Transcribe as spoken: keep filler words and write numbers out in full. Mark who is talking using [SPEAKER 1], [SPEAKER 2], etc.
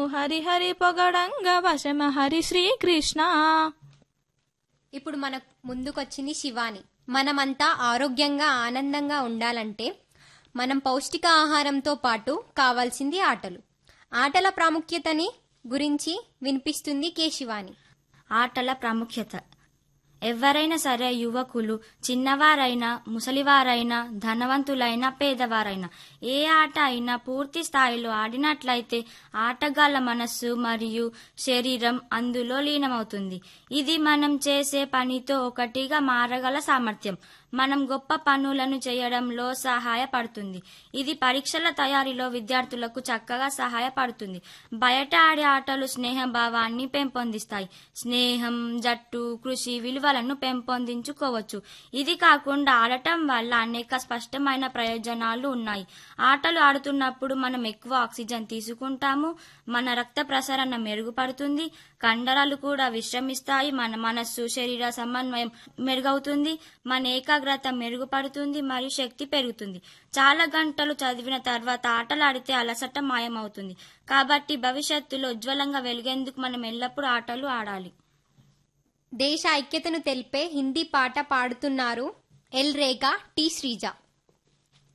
[SPEAKER 1] హరి హరి పొగడంగ వశమ హరి శ్రీకృష్ణ.
[SPEAKER 2] ఇప్పుడు మన ముందుకొచ్చింది శివాని. మనమంతా ఆరోగ్యంగా ఆనందంగా ఉండాలంటే మనం పౌష్టిక ఆహారంతో పాటు కావాల్సింది ఆటలు. ఆటల ప్రాముఖ్యతని గురించి వినిపిస్తుంది కే శివాని.
[SPEAKER 3] ఆటల ప్రాముఖ్యత ఎవరైనా సరే, యువకులు, చిన్నవారైనా, ముసలివారైనా, ధనవంతులైనా, పేదవారైనా, ఏ ఆట అయినా పూర్తి స్థాయిలో ఆడినట్లయితే ఆటగాళ్ల మనస్సు మరియు శరీరం అందులో లీనమవుతుంది. ఇది మనం చేసే పనితో ఒకటిగా మారగల సామర్థ్యం, మనం గొప్ప పనులను చేయడంలో సహాయపడుతుంది. ఇది పరీక్షల తయారీలో విద్యార్థులకు చక్కగా సహాయపడుతుంది. బయట ఆడే ఆటలు స్నేహ భావాన్ని పెంపొందిస్తాయి. స్నేహం, జట్టు కృషి విలువలను పెంపొందించుకోవచ్చు. ఇది కాకుండా ఆడటం వల్ల అనేక స్పష్టమైన ప్రయోజనాలు ఉన్నాయి. ఆటలు ఆడుతున్నప్పుడు మనం ఎక్కువ ఆక్సిజన్ తీసుకుంటాము, మన రక్త ప్రసరణ మెరుగుపడుతుంది, కండరాలు కూడా విశ్రమిస్తాయి, మన మనస్సు శరీర సమన్వయం మెరుగవుతుంది, మన ఏకాగ్రత మెరుగుపడుతుంది మరియు శక్తి పెరుగుతుంది. చాలా గంటలు చదివిన తర్వాత ఆటలాడితే అలసట మాయమవుతుంది. కాబట్టి భవిష్యత్తులో ఉజ్వలంగా వెలిగేందుకు మనం ఎల్లప్పుడూ ఆటలు ఆడాలి.
[SPEAKER 2] దేశ ఐక్యతను తెలిపే హిందీ పాట పాడుతున్నారు ఎల్ రేగా, టి శ్రీజ.